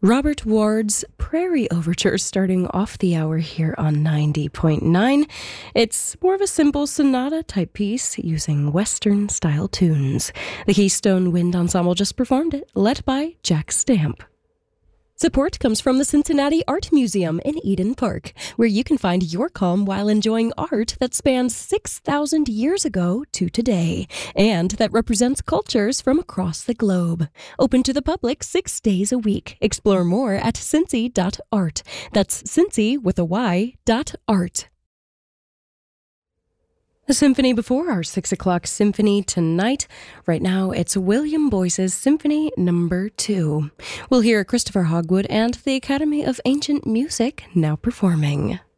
Robert Ward's Prairie Overture starting off the hour here on 90.9. It's more of a simple sonata-type piece using Western-style tunes. The Keystone Wind Ensemble just performed it, led by Jack Stamp. Support comes from the Cincinnati Art Museum in Eden Park, where you can find your calm while enjoying art that spans 6,000 years ago to today, and that represents cultures from across the globe. Open to the public 6 days a week. Explore more at cincy.art. That's Cincy with a Y, .art. The symphony before our 6 o'clock symphony tonight. Right now, it's William Boyce's Symphony No. 2. We'll hear Christopher Hogwood and the Academy of Ancient Music now performing.